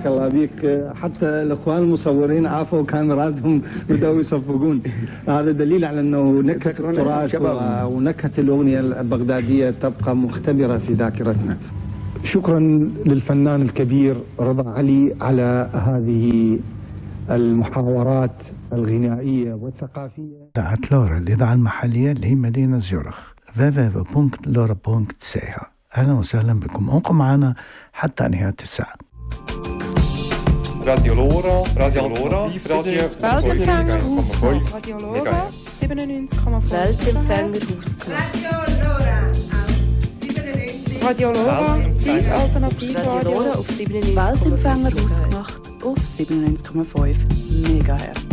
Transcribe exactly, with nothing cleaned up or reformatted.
بارك الله بيك. حتى الإخوان المصورين عافوا كان رادهم بدأوا يصفقون. هذا دليل على أنه نكهة التراث ونكهة الأغنية البغدادية تبقى مختبرة في ذاكرتنا. شكرا للفنان الكبير رضا علي على هذه المحاورات الغنائية والثقافية. إذاعة لورا الإذاعة المحلية اللي هي مدينة زيورخ دبليو دبليو دبليو دوت لورا دوت سي إيه. أهلا وسهلا بكم، أنكم معنا حتى نهاية الساعة. راديو لورا راديو لورا راديو راديو لورا سiebenundneunzig Komma fünf Weltempfänger Radio Lora, dies Alternativradio auf siebenundneunzig Weltempfänger ausgemacht auf siebenundneunzig Komma fünf Megahertz.